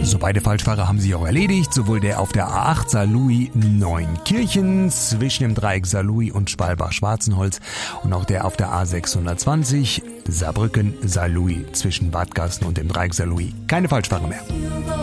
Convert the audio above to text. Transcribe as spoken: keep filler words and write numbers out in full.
So beide Falschfahrer haben sich auch erledigt. Sowohl der auf der A acht Saarlouis-Neunkirchen zwischen dem Dreieck Saarlouis und Spalbach-Schwarzenholz und auch der auf der A sechshundertzwanzig Saarbrücken-Saarlouis zwischen Wadgassen und dem Dreieck Saarlouis. Keine Falschfahrer mehr.